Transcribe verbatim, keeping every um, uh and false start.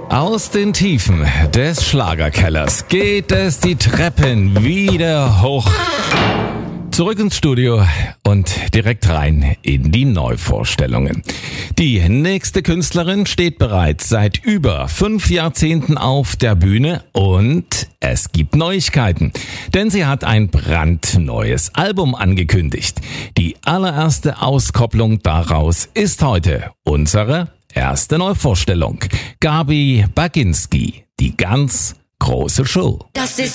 Aus den Tiefen des Schlagerkellers geht es die Treppen wieder hoch. Zurück ins Studio und direkt rein in die Neuvorstellungen. Die nächste Künstlerin steht bereits seit über fünf Jahrzehnten auf der Bühne und es gibt Neuigkeiten. Denn sie hat ein brandneues Album angekündigt. Die allererste Auskopplung daraus ist heute unsere erste Neuvorstellung. Gabi Baginski, die ganz große Show. Das ist